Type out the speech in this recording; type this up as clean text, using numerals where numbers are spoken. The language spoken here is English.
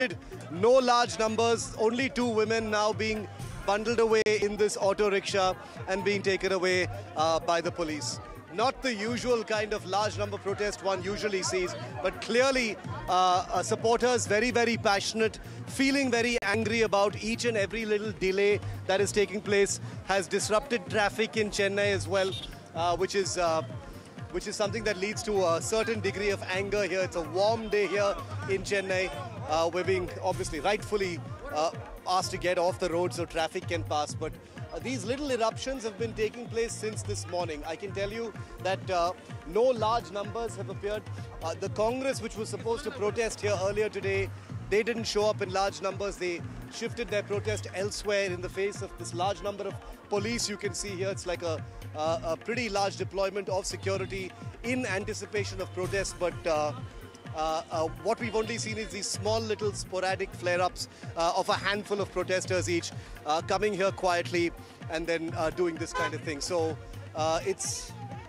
No large numbers, only two women now being bundled away in this auto rickshaw and being taken away by the police. Not the usual kind of large number protest one usually sees, but clearly supporters very passionate, feeling very angry about each and every little delay that is taking place, has disrupted traffic in Chennai as well, which is something that leads to a certain degree of anger here. It's a warm day here in Chennai. We're being obviously rightfully asked to get off the road so traffic can pass, but these little eruptions have been taking place since this morning. I can tell you that no large numbers have appeared. The Congress, which was supposed to protest here earlier today, they didn't show up in large numbers. They shifted their protest elsewhere in the face of this large number of police. You can see here it's like a pretty large deployment of security in anticipation of protests, but what we've only seen is these small little sporadic flare-ups of a handful of protesters each coming here quietly and then doing this kind of thing. So it's